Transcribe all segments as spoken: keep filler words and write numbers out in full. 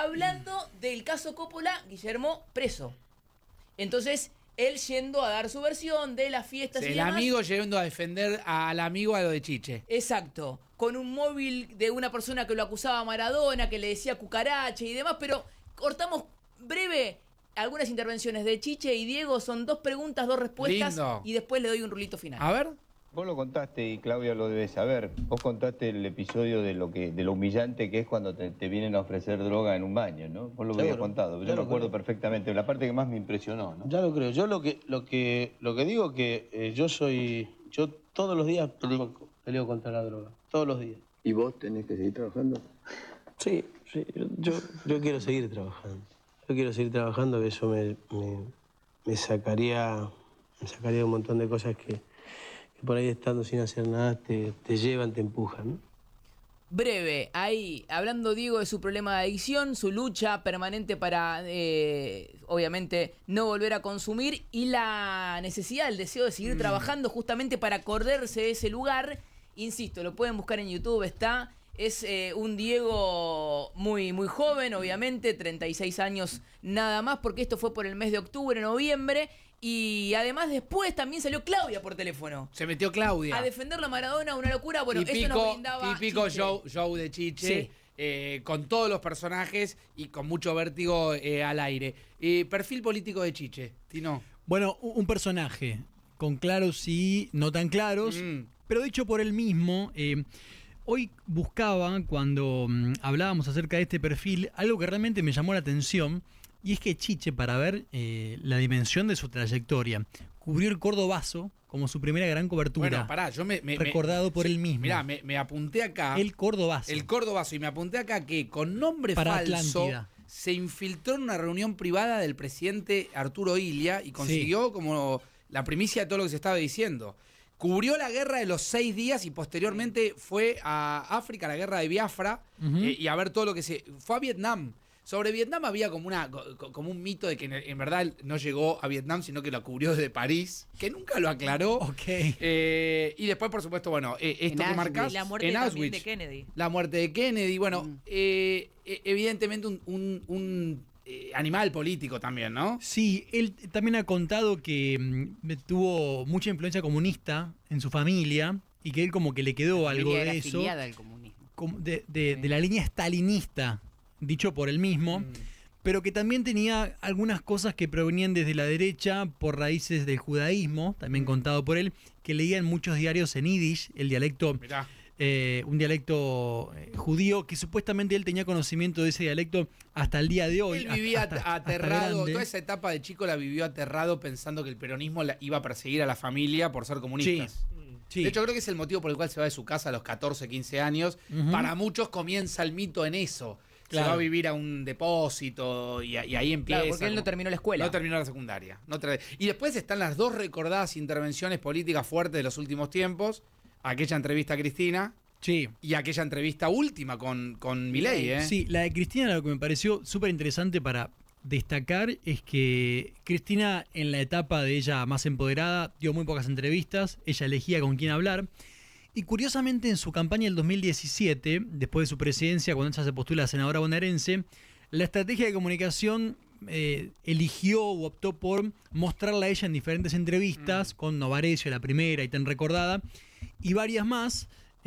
hablando del caso Coppola, Guillermo preso. Entonces, él yendo a dar su versión de las fiestas Sí, y el demás. amigo yendo a defender al amigo a lo de Chiche. Exacto, con un móvil de una persona que lo acusaba a Maradona, que le decía cucaracha y demás, pero cortamos breve algunas intervenciones de Chiche y Diego, son dos preguntas, dos respuestas. Lindo. Y después le doy un rulito final. A ver. Vos lo contaste y Claudia lo debe saber. Vos contaste el episodio de lo que de lo humillante que es cuando te, te vienen a ofrecer droga en un baño, ¿no? Vos lo habías contado. Yo ya lo lo acuerdo creo. perfectamente. La parte que más me impresionó, ¿no? Ya lo creo. Yo lo que lo que lo que digo que eh, yo soy yo todos los días peleo, peleo contra la droga, todos los días. ¿Y vos tenés que seguir trabajando? Sí, sí. Yo yo, yo quiero seguir trabajando. Yo quiero seguir trabajando, que eso me, me, me sacaría me sacaría un montón de cosas que, que por ahí estando sin hacer nada te, te llevan, te empujan, ¿no? Breve, ahí, hablando Diego de su problema de adicción, su lucha permanente para, eh, obviamente, no volver a consumir y la necesidad, el deseo de seguir mm. trabajando justamente para acordarse de ese lugar. Insisto, lo pueden buscar en YouTube, está. Es eh, un Diego muy, muy joven, obviamente, treinta y seis años nada más, porque esto fue por el mes de octubre, noviembre. Y además después también salió Claudia por teléfono. Se metió Claudia. A defender la Maradona, una locura. Bueno, típico, eso nos brindaba Típico Chiche. show, show de Chiche. Sí. Eh, con todos los personajes y con mucho vértigo eh, al aire. Eh, perfil político de Chiche, Tino. Bueno, un personaje con claros y no tan claros, mm. pero dicho por él mismo. Eh, hoy buscaba, cuando mm, hablábamos acerca de este perfil, algo que realmente me llamó la atención. Y es que Chiche, para ver eh, la dimensión de su trayectoria, cubrió el Cordobazo como su primera gran cobertura. Bueno, pará, yo me... me recordado me, por sí, él mismo. Mirá, me, me apunté acá... El Cordobazo. El Cordobazo. Y me apunté acá que con nombre para falso Atlántida. Se infiltró en una reunión privada del presidente Arturo Illia y consiguió sí. como la primicia de todo lo que se estaba diciendo. Cubrió la guerra de los seis días y posteriormente fue a África, la guerra de Biafra, uh-huh. eh, y a ver todo lo que se... Fue a Vietnam. Sobre Vietnam había como una como un mito de que en verdad no llegó a Vietnam, sino que lo cubrió desde París, que nunca lo aclaró. Okay. Eh, y después, por supuesto, bueno, eh, esto que marcás... La muerte en también de Kennedy. La muerte de Kennedy, bueno, mm. eh, evidentemente un, un, un eh, animal político también, ¿no? Sí, él también ha contado que mm, tuvo mucha influencia comunista en su familia y que él como que le quedó algo de eso. Afiliada al comunismo. De, de, de la línea stalinista, dicho por él mismo, mm. pero que también tenía algunas cosas que provenían desde la derecha por raíces del judaísmo, también mm. contado por él, que leía en muchos diarios en yiddish, el dialecto, eh, un dialecto eh, judío, que supuestamente él tenía conocimiento de ese dialecto hasta el día de hoy. Él vivía hasta, aterrado, hasta toda esa etapa de chico la vivió aterrado pensando que el peronismo la iba a perseguir a la familia por ser comunistas. Sí. Sí. De hecho, creo que es el motivo por el cual se va de su casa a los catorce, quince años. Uh-huh. Para muchos comienza el mito en eso. Claro. Se va a vivir a un depósito y, y ahí empieza. Claro, porque él no terminó la escuela. No terminó la secundaria. No ter... Y después están las dos recordadas intervenciones políticas fuertes de los últimos tiempos. Aquella entrevista a Cristina. Sí. Y aquella entrevista última con, con Milei, ¿eh? Sí, la de Cristina, lo que me pareció súper interesante para destacar es que Cristina, en la etapa de ella más empoderada, dio muy pocas entrevistas. Ella elegía con quién hablar. Y curiosamente en su campaña del dos mil diecisiete, después de su presidencia, cuando ella se postula a senadora bonaerense, la estrategia de comunicación eh, eligió o optó por mostrarla a ella en diferentes entrevistas, mm. con Novarecio, la primera y tan recordada, y varias más,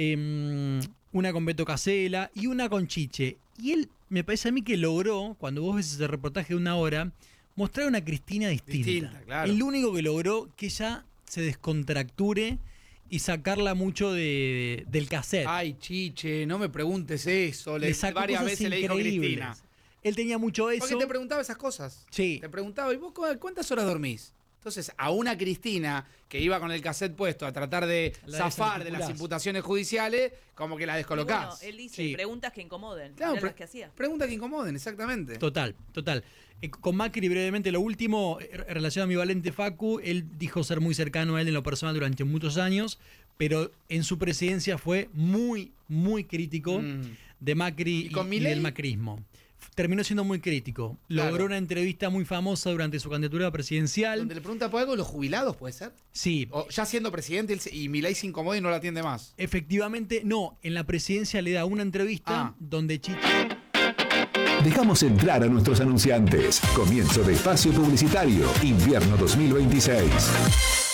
eh, una con Beto Casella y una con Chiche. Y él, me parece a mí que logró, cuando vos ves ese reportaje de una hora, mostrar una Cristina distinta. distinta claro. El único que logró que ella se descontracture y sacarla mucho de, de, del cassette. Ay, Chiche, no me preguntes eso. Le, le varias veces le dijo Cristina. Él tenía mucho eso. Porque te preguntaba esas cosas. Sí. Te preguntaba, ¿y vos cuántas horas dormís? Entonces, a una Cristina que iba con el cassette puesto a tratar de la zafar de las imputaciones judiciales, como que la descolocás. Bueno, él dice, sí. preguntas que incomoden. Claro, pre- las que hacía. Preguntas que incomoden, exactamente. Total, total. Eh, con Macri, brevemente, lo último, en relación a mi valente Facu, él dijo ser muy cercano a él en lo personal durante muchos años, pero en su presidencia fue muy, muy crítico mm. de Macri y, y, y del macrismo. Terminó siendo muy crítico. Logró claro. una entrevista muy famosa durante su candidatura presidencial. Donde le pregunta por algo de los jubilados, ¿puede ser? Sí. O ya siendo presidente y Milei se incomoda y no la atiende más. Efectivamente, no. En la presidencia le da una entrevista ah. donde Chiche... Dejamos entrar a nuestros anunciantes. Comienzo de espacio publicitario, invierno dos mil veintiséis.